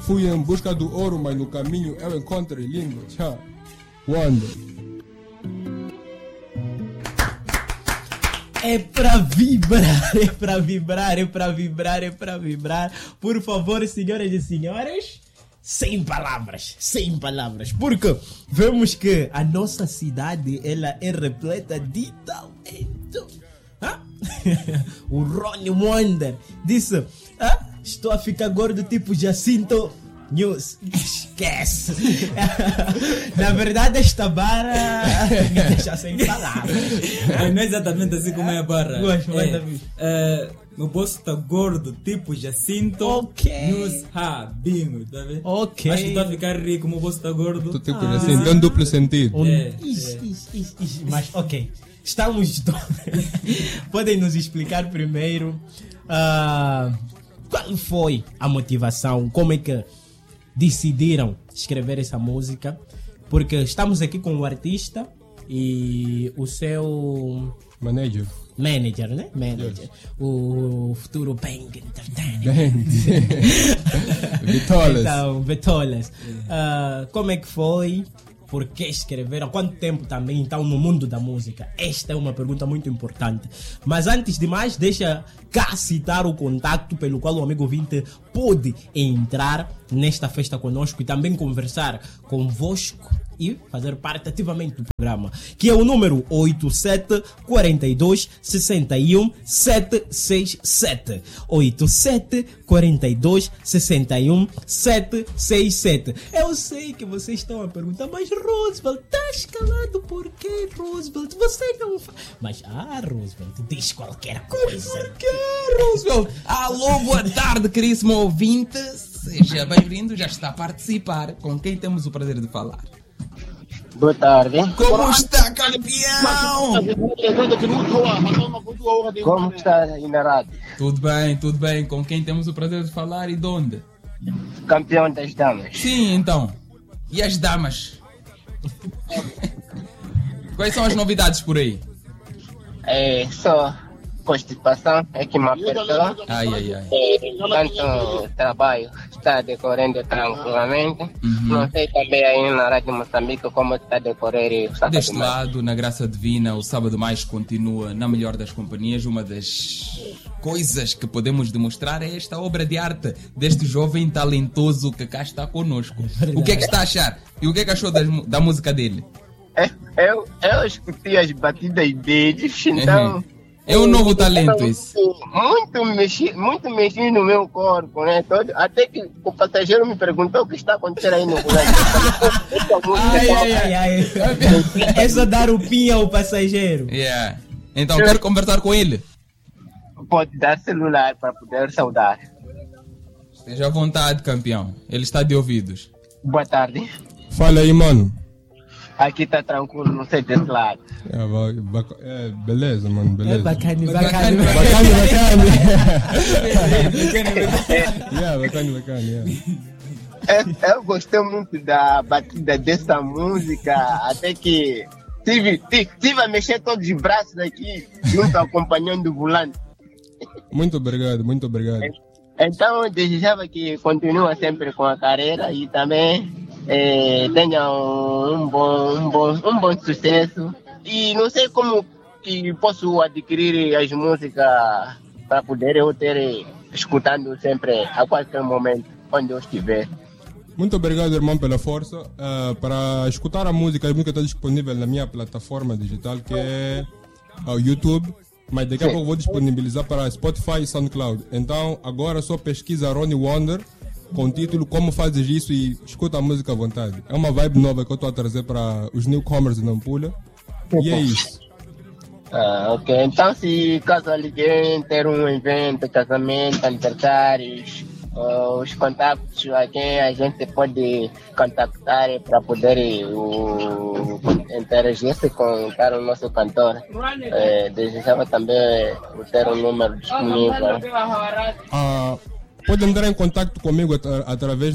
Fui em busca do ouro, mas no caminho eu encontrei língua. Tchau. Wonder. É pra vibrar, é pra vibrar, é pra vibrar, é pra vibrar. Por favor, senhoras e senhores, sem palavras, porque vemos que a nossa cidade, ela é repleta de talento. O Ronnie Wonder disse, estou a ficar gordo tipo Jacinto News. Esquece. Na verdade, esta barra me deixa sem palavras. Não é exatamente assim como é a barra. Gosto, meu bolso está gordo, tipo Jacinto. Ok. News, bingo, tá vendo? Ok. Acho que estou a ficar rico, meu bolso está gordo. Tu tipo assim, tem um duplo sentido. Mas, ok. Estamos... Podem nos explicar primeiro qual foi a motivação? Como é que decidiram escrever essa música? Porque estamos aqui com o artista e o seu... Manager, né? Manager. Yes. O futuro Bang Entertainment. Vitolas. Então, Vitolas. Como é que foi? Por que escrever? Há quanto tempo também estão no mundo da música? Esta é uma pergunta muito importante. Mas antes de mais, deixa cá citar o contato pelo qual o amigo ouvinte pode entrar nesta festa conosco e também conversar convosco e fazer parte ativamente do programa, que é o número 87 42 61 767. 87 42 61 767. Eu sei que vocês estão a perguntar, mas Roosevelt, estás calado por quê, Roosevelt? Você não faz... Mas, Roosevelt, diz qualquer coisa. Por quê, Roosevelt? Alô, boa tarde, caríssimo ouvinte. Seja bem-vindo, já está a participar. Com quem temos o prazer de falar? Boa tarde. Como está, campeão? Como está aí na rádio? Tudo bem. Com quem temos o prazer de falar e de onde? Campeão das damas. Sim, então. E as damas? Quais são as novidades por aí? É só constipação, é que me apertou. Ai. Tanto o trabalho está decorrendo tranquilamente. Não sei também aí na Rádio Moçambique como está decorrendo o sábado. Deste lado, na graça divina, o Sábado Mais continua na melhor das companhias. Uma das coisas que podemos demonstrar é esta obra de arte deste jovem talentoso que cá está conosco. O que é que está a achar? E o que é que achou da música dele? Eu escutei as batidas dele, então... É um novo talento esse. Muito mexido no meu corpo, né? Até que o passageiro me perguntou o que está acontecendo aí no volante. É só dar o pin ao passageiro. Yeah. Então, quero conversar com ele. Pode dar celular para poder saudar. Esteja à vontade, campeão. Ele está de ouvidos. Boa tarde. Fala aí, mano. Aqui tá tranquilo, não sei desse lado. Beleza, mano, beleza. Bacana. Eu gostei muito da batida dessa música, até que tive a mexer todos os braços aqui, junto acompanhando o volante. Muito obrigado. Então eu desejava que continue sempre com a carreira e também tenha um bom sucesso. E não sei como que posso adquirir as músicas para poder eu ter escutando sempre a qualquer momento onde eu estiver. Muito obrigado, irmão, pela força. Para escutar a música está disponível na minha plataforma digital, que é o YouTube. Mas daqui a pouco vou disponibilizar para Spotify e SoundCloud. Então, agora só pesquisa Ronnie Wonder com o título Como Fazes Isso e escuta a música à vontade. É uma vibe nova que eu estou a trazer para os newcomers de Nampula. E é isso. Ok. Então, se caso alguém ter um evento, casamento, aniversários, os contatos a quem a gente pode contactar para poder interagir com o nosso cantor. Desejava também ter um número disponível. Pode entrar em contato comigo através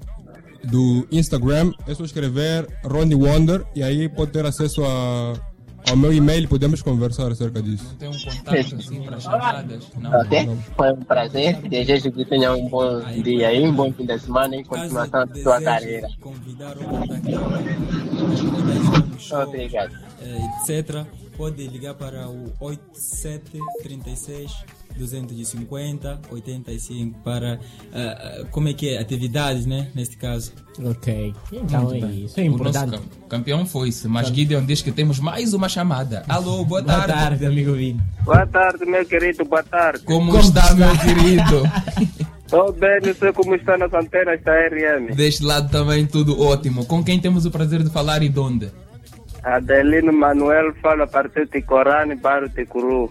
do Instagram. É só escrever Ronnie Wonder e aí pode ter acesso ao meu e-mail, podemos conversar acerca disso. Não tem um contato assim para chamadas? Não. Ok? Foi um prazer. Desejo que tenha um bom dia aí, um bom fim de semana e Caso continuação da sua deseje carreira. convidar ou contactar um show, Obrigado. etc., pode ligar para o 87 36 250 85 para como é que é, atividades, né, neste caso. Ok. Então é isso. É O nosso importante. campeão foi-se, mas Gideon diz que temos mais uma chamada. Alô, boa Boa tarde. tarde, amigo Vini. Boa tarde, meu querido, boa tarde. Como está, meu querido? Estou bem, não sei como está nas antenas da RM. Deste lado também tudo ótimo. Com quem temos o prazer de falar e de onde? Adelino Manuel fala a partir de Corane, bairro de Curu.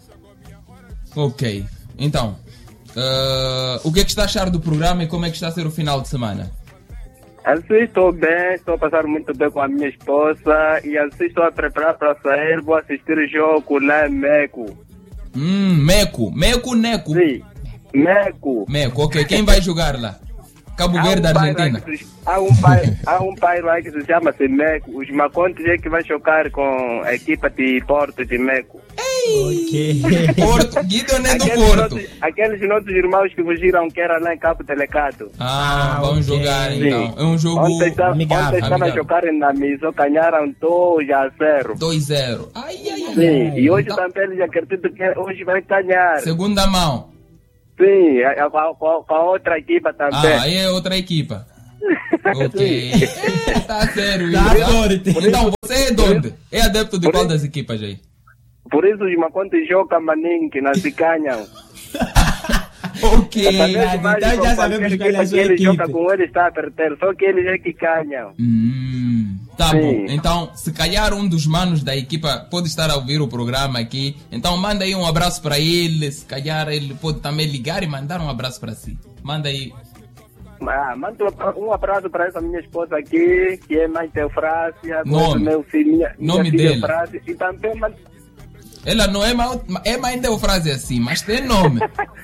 Ok. Então, o que é que está a achar do programa e como é que está a ser o final de semana? Assim estou bem, estou a passar muito bem com a minha esposa e assim estou a preparar para sair, vou assistir o jogo lá em Meco. Meco. Neco. Sim, Meco. Meco, ok. Quem vai jogar lá? Cabo Verde, Argentina. Há um pai lá que se chama-se Meco. Os macontes é que vai chocar com a equipa de Porto de Meco. Ok. Porto. Gideon é do Porto. Aqueles nossos irmãos que fugiram que era lá em Cabo Delegado. Vamos ok. jogar então. É um jogo Ontem estavam amigável. a jogar na Miso, ganharam 2-0. 2-0. Ai. Sim, e hoje Então, também eles acreditam que hoje vai ganhar. segunda mão. Sim, com a outra equipa também. Aí é outra equipa. Ok. Tá sério Tá isso. forte. Então, você é de onde? É adepto de qual das equipas aí? Por isso os macontes jogam maninho, que não se ganham. Ok. Então já sabemos qual é a sua ele equipe. joga com ele está a perder, só que eles é que ganham. Tá Sim. bom. Então, se calhar um dos manos da equipa pode estar a ouvir o programa aqui. Então, manda aí um abraço para ele. Se calhar ele pode também ligar e mandar um abraço para si. Manda aí. Manda um abraço para essa minha esposa aqui, que é mãe Teofrásia, Nome. meu filho, minha Nome filha dela. Eufrásia, e também Ela não é mãe deu frase assim, mas tem nome.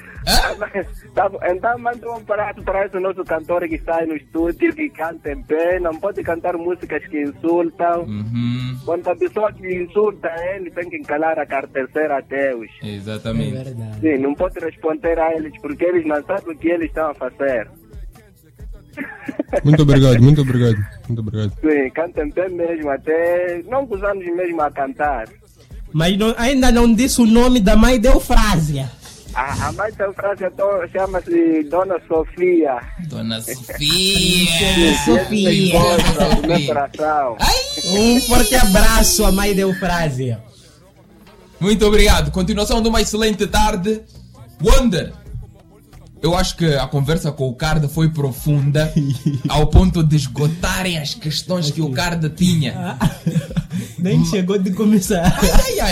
Então manda um abraço para esse nosso cantor que está aí no estúdio, que canta bem, não pode cantar músicas que insultam. Quando a pessoa que insulta ele tem que calar a carteira a Deus. É Exatamente. verdade. Sim, não pode responder a eles porque eles não sabem o que eles estão a fazer. Muito obrigado, muito obrigado. Muito obrigado. Sim, cantem bem mesmo, até não com os anos mesmo a cantar. Mas ainda não disse o nome da mãe de Eufrásia. A mãe da Eufrásia chama-se Dona Sofia. Dona Sofia. Sofia. Do meu coração. Um forte abraço à mãe de Eufrásia. Muito obrigado. Continuação de uma excelente tarde. Wonder. Eu acho que a conversa com o Carda foi profunda ao ponto de esgotarem as questões que o Carda tinha. Nem chegou de começar. Ai.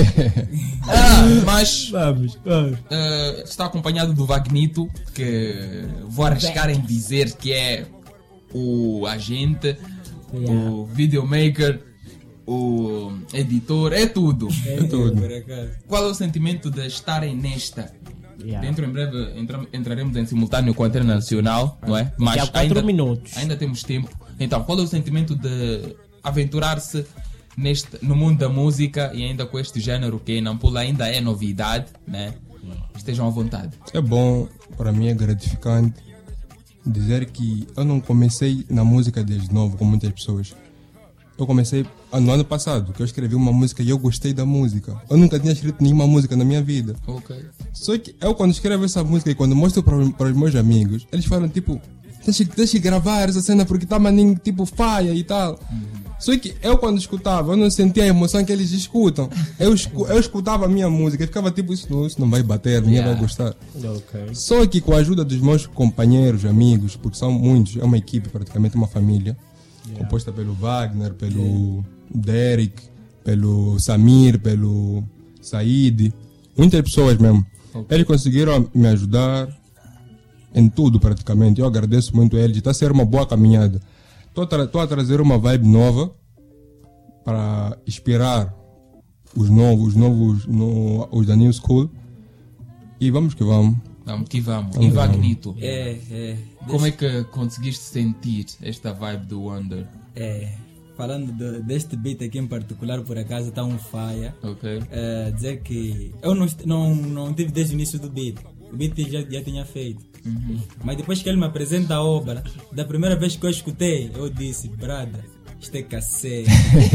Mas Vamos. está acompanhado do Vagnito, que vou arriscar em dizer que é o agente, o videomaker, o editor, é tudo. É tudo. Por acaso. Qual é o sentimento de estarem nesta? Yeah. Dentro em breve entraremos em simultâneo com a Antena Nacional, não é? Mas Daqui a 4 minutos. ainda temos tempo. Então, qual é o sentimento de aventurar-se no mundo da música e ainda com este género que em Nampula ainda é novidade, né? Estejam à vontade. É bom, para mim é gratificante dizer que eu não comecei na música desde novo, como muitas pessoas. Eu comecei no ano passado, que eu escrevi uma música e eu gostei da música. Eu nunca tinha escrito nenhuma música na minha vida. Ok. Só que eu quando escrevo essa música e quando mostro para os meus amigos, eles falam tipo, deixa de gravar essa cena porque tá maninho tipo falha e tal. Só que eu quando escutava, eu não sentia a emoção que eles escutam. Eu escutava a minha música e ficava tipo, isso não vai bater, ninguém vai gostar. Ok. Só que com a ajuda dos meus companheiros, amigos, porque são muitos, é uma equipe, praticamente uma família, composta pelo Wagner, pelo Derek, pelo Samir, pelo Said, muitas pessoas mesmo. Eles conseguiram me ajudar em tudo praticamente. Eu agradeço muito a eles. Está a ser uma boa caminhada. Estou a trazer uma vibe nova para inspirar os novos os da New School. E vamos que vamos. Vamos que vamos. E Vagnito, É. como é que conseguiste sentir esta vibe do Wonder? falando deste beat aqui em particular, por acaso está um faia. Ok. Dizer que eu não tive desde o início do beat. O beat já tinha feito. Mas depois que ele me apresenta a obra, da primeira vez que eu escutei, eu disse, brada, isto é cacete.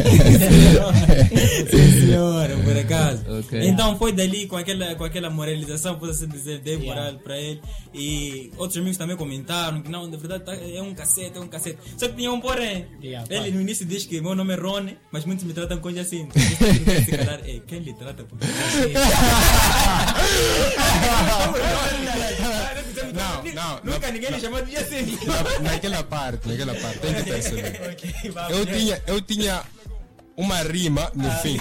Sim, senhora, por acaso. Okay. Então foi dali com aquela moralização, por assim dizer, dei moral para ele. E outros amigos também comentaram que não, na verdade é um cacete. Só que tinha um porém. Ele no início diz que meu nome é Rony, mas muitos me tratam com Jacinto. Quem lhe trata por Jacinto? Nunca ninguém lhe chamou de Jacinto. Naquela parte, tem que perceber. Eu tinha uma rima no fim.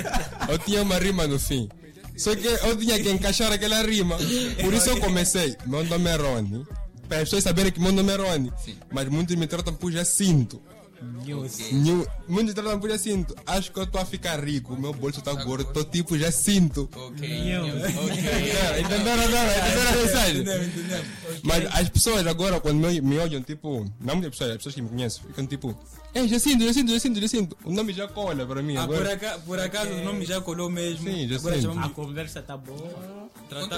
Só que eu tinha que encaixar aquela rima. Por isso eu comecei. Meu nome é Rony. Para as pessoas saberem que meu nome é Rony. Mas muitos me tratam por Jacinto. Muitos tratam por Jacinto. Acho que eu estou a ficar rico. Meu bolso está gordo. Estou tipo Jacinto. Entenderam a mensagem? Mas as pessoas agora, quando me olham, tipo, não muitas pessoas, as pessoas que me conhecem, ficam tipo, Jacinto. O nome já cola para mim. Agora. Por acaso o nome já colou mesmo. Sim, Jacinto. A conversa está boa.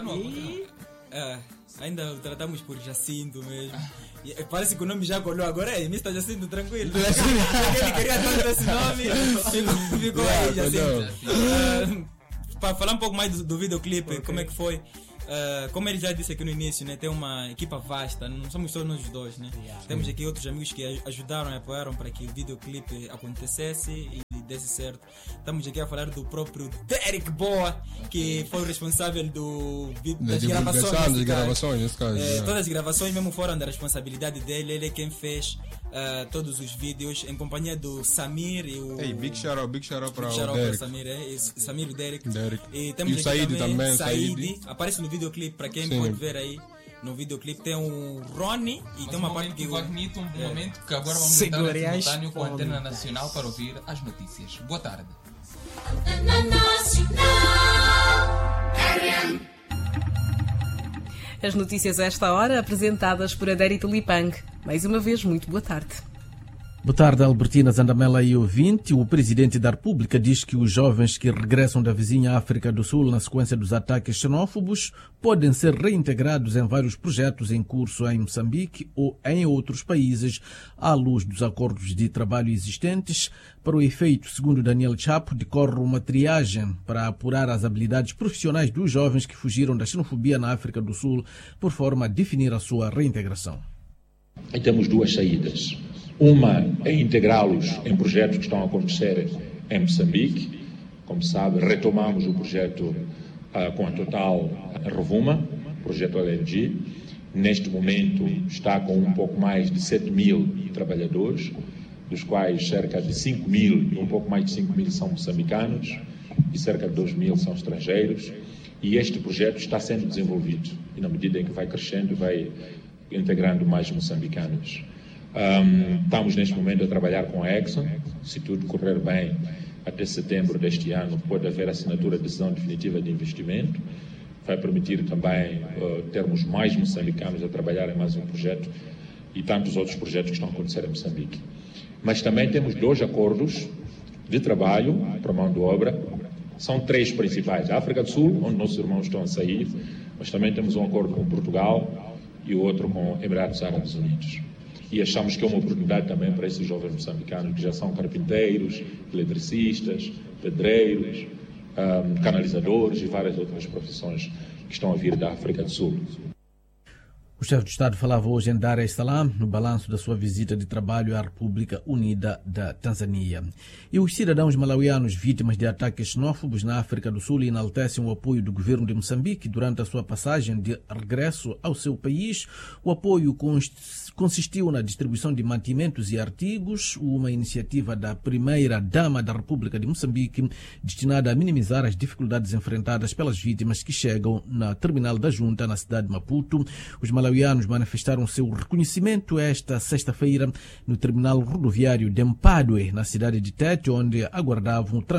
Ainda tratamos por Jacinto mesmo. Parece que o nome já colou. Agora é Mr. Jacinto, tranquilo. Ele queria tanto esse nome. Ficou aí, Jacinto. Para falar um pouco mais do videoclipe, como é que foi? Como ele já disse aqui no início, né, tem uma equipa vasta, não somos só nós dois, né? Temos aqui outros amigos que ajudaram e apoiaram para que o videoclipe acontecesse e desse certo. Estamos aqui a falar do próprio Derek Boa, que foi o responsável das gravações nesse caso. Todas as gravações mesmo foram da responsabilidade dele, ele é quem fez todos os vídeos em companhia do Samir e o... Big shout out para o Derek. Para Samir, Samir e o Derek. E temos o Said também. Said. Aparece no videoclipe, para quem pode ver aí. No videoclipe tem o Ronnie e tem uma parte que o Agnito, um momento que agora vamos estar em simultâneo com a Antena Nacional para ouvir as notícias. Boa tarde. As notícias a esta hora apresentadas por Adéri Tulipang. Mais uma vez, muito boa tarde. Boa tarde, Albertina Zandamela e ouvinte. O Presidente da República diz que os jovens que regressam da vizinha África do Sul na sequência dos ataques xenófobos podem ser reintegrados em vários projetos em curso em Moçambique ou em outros países, à luz dos acordos de trabalho existentes. Para o efeito, segundo Daniel Chapo, decorre uma triagem para apurar as habilidades profissionais dos jovens que fugiram da xenofobia na África do Sul, por forma a definir a sua reintegração. E temos duas saídas. Uma é integrá-los em projetos que estão a acontecer em Moçambique. Como sabe, retomamos o projeto com a Total Rovuma, projeto LNG. Neste momento está com um pouco mais de 7.000 trabalhadores, dos quais cerca de 5.000, um pouco mais de 5.000 são moçambicanos e cerca de 2.000 são estrangeiros. E este projeto está sendo desenvolvido e, na medida em que vai crescendo, vai integrando mais moçambicanos. Estamos neste momento a trabalhar com a Exxon. Se tudo correr bem, até setembro deste ano pode haver assinatura de decisão definitiva de investimento. Vai permitir também termos mais moçambicanos a trabalhar em mais um projeto e tantos outros projetos que estão a acontecer em Moçambique. Mas também temos 2 acordos de trabalho para mão de obra. São 3 principais. A África do Sul, onde nossos irmãos estão a sair, mas também temos um acordo com Portugal e o outro com Emirados Árabes Unidos. E achamos que é uma oportunidade também para esses jovens moçambicanos que já são carpinteiros, eletricistas, pedreiros, canalizadores e várias outras profissões que estão a vir da África do Sul. O chefe de Estado falava hoje em Dar es Salaam no balanço da sua visita de trabalho à República Unida da Tanzânia. E os cidadãos malauianos vítimas de ataques xenófobos na África do Sul enaltecem o apoio do governo de Moçambique durante a sua passagem de regresso ao seu país. O apoio consistiu na distribuição de mantimentos e artigos, uma iniciativa da primeira-dama da República de Moçambique destinada a minimizar as dificuldades enfrentadas pelas vítimas que chegam na terminal da Junta na cidade de Maputo. Os malauianos manifestaram seu reconhecimento esta sexta-feira no terminal rodoviário de Mpadue, na cidade de Tete, onde aguardavam